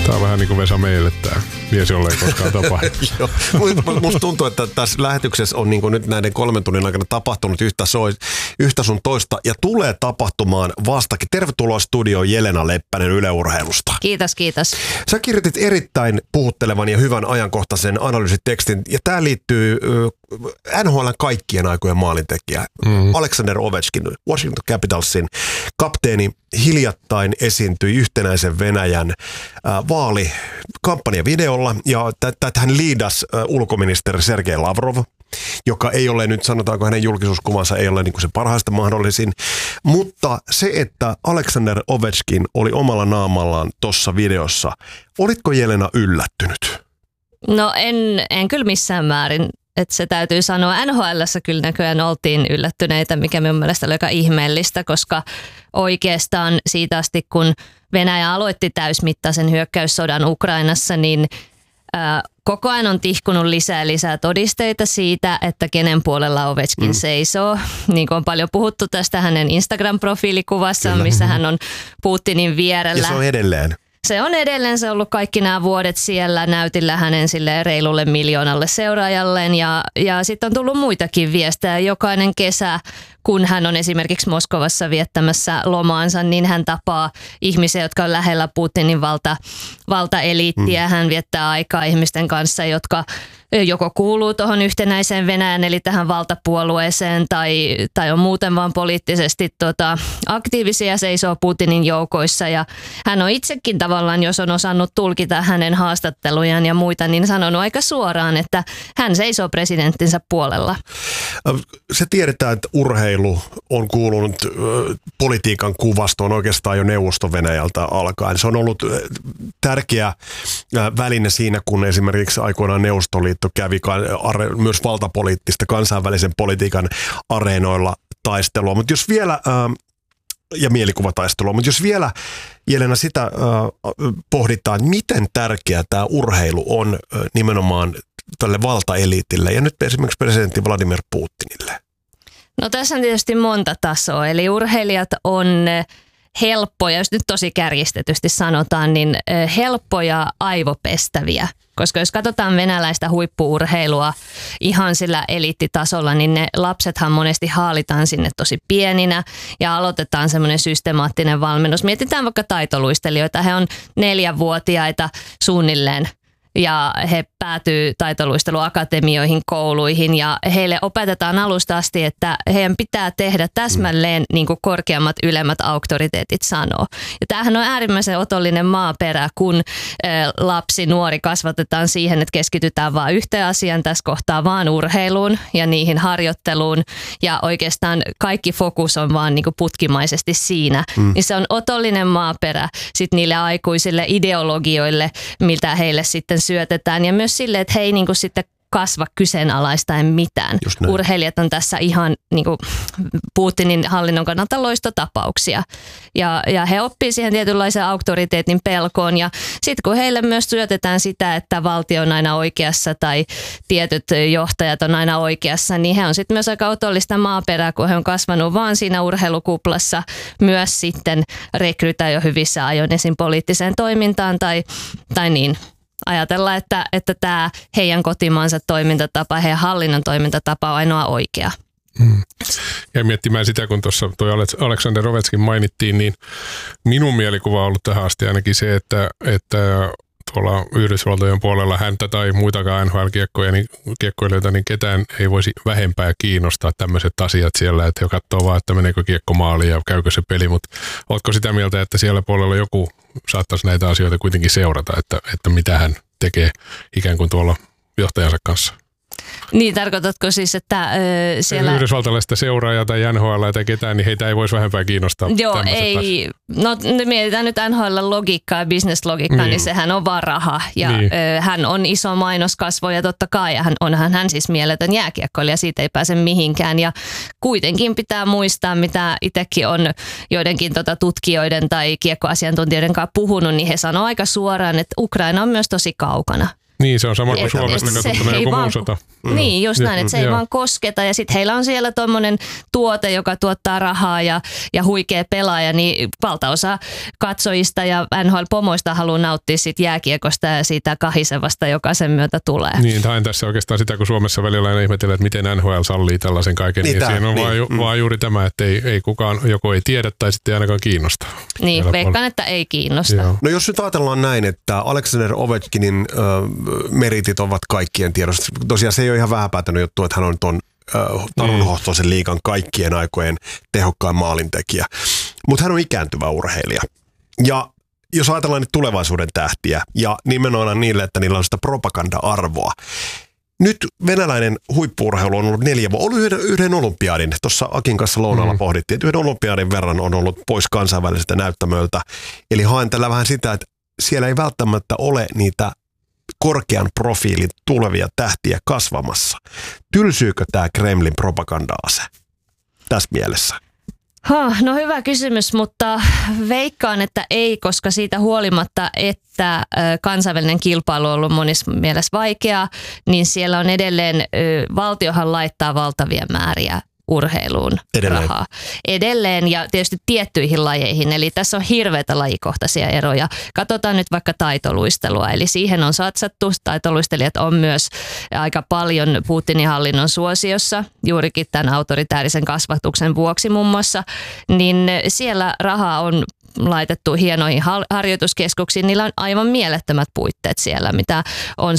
Tää on vähän niin kuin Vesa meille tää mies, jolle ei koskaan tapahdu. Musta tuntuu, että tässä lähetyksessä on niin kuin nyt näiden 3 tunnin aikana tapahtunut yhtä sun toista ja tulee tapahtumaan vastakin. Tervetuloa studioon Jelena Leppänen Yle Urheilusta. Kiitos, kiitos. Sä kirjoitit erittäin puhuttelevan ja hyvän ajankohtaisen analyysitekstin ja tää liittyy NHL:n kaikkien aikojen maalintekijä Alexander Ovechkin, Washington Capitalsin kapteeni, hiljattain esiintyi Yhtenäisen Venäjän vaalikampanjavideolla ja hän liidasi ulkoministeri Sergei Lavrov, joka ei ole nyt, sanotaanko hänen julkisuuskuvansa ei ole niin kuin se parhaista mahdollisin, mutta se, että Alexander Ovechkin oli omalla naamallaan tuossa videossa, olitko Jelena yllättynyt? No en kyllä missään määrin. Että se täytyy sanoa, NHL:ssä kyllä näköjään oltiin yllättyneitä, mikä minun mielestä oli aika ihmeellistä, koska oikeastaan siitä asti, kun Venäjä aloitti täysmittaisen hyökkäyssodan Ukrainassa, niin koko ajan on tihkunut lisää todisteita siitä, että kenen puolella Ovechkin seisoo. Niin kuin on paljon puhuttu tästä hänen Instagram-profiilikuvassaan, missä hän on Putinin vierellä. Ja se on edelleen. Se on edelleen se ollut kaikki nämä vuodet siellä näytillä hänen sille reilulle 1 miljoonalle seuraajalleen ja sitten on tullut muitakin viestejä. Jokainen kesä, kun hän on esimerkiksi Moskovassa viettämässä lomaansa, niin hän tapaa ihmisiä, jotka on lähellä Putinin valtaeliittiä. Hän viettää aikaa ihmisten kanssa, jotka joko kuuluu tuohon Yhtenäiseen Venäjän eli tähän valtapuolueeseen tai on muuten vaan poliittisesti aktiivisia, seisoo Putinin joukoissa ja hän on itsekin tavallaan, jos on osannut tulkita hänen haastattelujaan ja muita, niin sanonut aika suoraan, että hän seisoo presidenttinsä puolella. Se tiedetään, että urheilu on kuulunut politiikan kuvastoon oikeastaan jo Neuvosto-Venäjältä alkaen. Se on ollut tärkeä väline siinä, kun esimerkiksi aikoinaan Neuvostoliitto kävi myös valtapoliittista kansainvälisen politiikan areenoilla taistelua, mutta jos vielä ja mielikuvataistelua, mutta jos vielä Jelena sitä pohditaan, miten tärkeä tämä urheilu on nimenomaan tälle valtaeliitille ja nyt esimerkiksi presidentti Vladimir Putinille? No tässä on tietysti monta tasoa, eli urheilijat on helppoja, jos nyt tosi kärjistetysti sanotaan, niin helppoja aivopestäviä. Koska jos katsotaan venäläistä huippu-urheilua ihan sillä eliittitasolla, niin ne lapsethan monesti haalitaan sinne tosi pieninä ja aloitetaan semmoinen systemaattinen valmennus. Mietitään vaikka taitoluistelijoita, he on 4-vuotiaita suunnilleen. Ja he päätyy taitoluisteluakatemioihin, kouluihin ja heille opetetaan alusta asti, että heidän pitää tehdä täsmälleen niin kuin korkeammat, ylemmät auktoriteetit sanoo. Ja tämähän on äärimmäisen otollinen maaperä, kun lapsi, nuori kasvatetaan siihen, että keskitytään vain yhteen asiaan, tässä kohtaa vaan urheiluun ja niihin harjoitteluun. Ja oikeastaan kaikki fokus on vaan niin kuin putkimaisesti siinä. Niin se on otollinen maaperä sitten niille aikuisille ideologioille, miltä heille sitten syötetään ja myös sille, että he ei niin kuin sitten kasva kyseenalaistaen mitään. Urheilijat on tässä ihan niin kuin Putinin hallinnon kannalta loistotapauksia. Ja he oppii siihen tietynlaisen auktoriteetin pelkoon ja sitten kun heille myös syötetään sitä, että valtio on aina oikeassa tai tietyt johtajat on aina oikeassa, niin he on sitten myös aika otollista maaperää, kun he on kasvanut vaan siinä urheilukuplassa myös sitten rekrytään jo hyvissä ajoin esim. Poliittiseen toimintaan tai niin. Ajatella, että tämä heidän kotimaansa toimintatapa, heidän hallinnon toimintatapa on ainoa oikea. Ja miettimään sitä, kun tuossa tuo Alexander Ovechkin mainittiin, niin minun mielikuva on ollut tähän asti ainakin se, että tuolla Yhdysvaltojen puolella häntä tai muitakaan NHL-kiekkoilijoita, niin ketään ei voisi vähempää kiinnostaa tämmöiset asiat siellä, että he katsoo vaan, että meneekö kiekko maaliin ja käykö se peli, mutta ootko sitä mieltä, että siellä puolella joku saattaisi näitä asioita kuitenkin seurata, että mitä hän tekee ikään kuin tuolla johtajansa kanssa? Niin, tarkoitatko siis, että siellä yhdysvaltalaista seuraajaa tai NHL tai ketään, niin heitä ei voisi vähempää kiinnostaa. Joo, ei. No mietitään nyt NHL-logiikkaa ja business-logiikkaa, niin sehän on vaan raha. Ja hän on iso mainoskasvo ja totta kai onhan hän siis mieletön jääkiekkoilija, siitä ei pääse mihinkään. Ja kuitenkin pitää muistaa, mitä itsekin on joidenkin tutkijoiden tai kiekkoasiantuntijoiden kanssa puhunut, niin he sanoo aika suoraan, että Ukraina on myös tosi kaukana. Niin, se on sama kuin Suomesta katsottuna joku muu sota. Niin, just näin, että se ei vaan kosketa. Ja sitten heillä on siellä tommonen tuote, joka tuottaa rahaa ja huikea pelaaja, niin valtaosa katsojista ja NHL-pomoista haluaa nauttia siitä jääkiekosta ja siitä kahisevasta, joka sen myötä tulee. Niin, haen tässä oikeastaan sitä, kun Suomessa välillä aina ihmetellään, että miten NHL sallii tällaisen kaiken. Niin siinä on vaan juuri tämä, että ei kukaan, joko ei tiedä tai sitten ei ainakaan kiinnosta. Niin, veikkaan, että ei kiinnosta. Joo. No jos nyt ajatellaan näin, että Alexander Ovechkinin meritit ovat kaikkien tiedossa. Tosiaan se ei ole ihan vähäpätöinen juttu, että hän on tuon Tarunohtoisen liigan kaikkien aikojen tehokkain maalintekijä. Mutta hän on ikääntyvä urheilija. Ja jos ajatellaan nyt tulevaisuuden tähtiä ja nimenomaan niille, että niillä on sitä propaganda-arvoa. Nyt venäläinen huippu-urheilu on ollut 4 vuotta. Ollut yhden olympiadin. Tuossa Akin kanssa lounaalla pohdittiin, että yhden olympiadin verran on ollut pois kansainväliseltä näyttämöltä. Eli haen tällä vähän sitä, että siellä ei välttämättä ole niitä korkean profiilin tulevia tähtiä kasvamassa. Tylsyykö tämä Kremlin propaganda-ase tässä mielessä? No hyvä kysymys, mutta veikkaan, että ei, koska siitä huolimatta, että kansainvälinen kilpailu on ollut monissa mielessä vaikeaa, niin siellä on edelleen, valtiohan laittaa valtavia määriä urheiluun rahaa. Edelleen ja tietysti tiettyihin lajeihin. Eli tässä on hirveitä lajikohtaisia eroja. Katsotaan nyt vaikka taitoluistelua. Eli siihen on satsattu. Taitoluistelijat on myös aika paljon Putinin hallinnon suosiossa. Juurikin tämän autoritäärisen kasvatuksen vuoksi muun muassa. Niin siellä rahaa on laitettu hienoihin harjoituskeskuksiin. Niillä on aivan mielettömät puitteet siellä, mitä on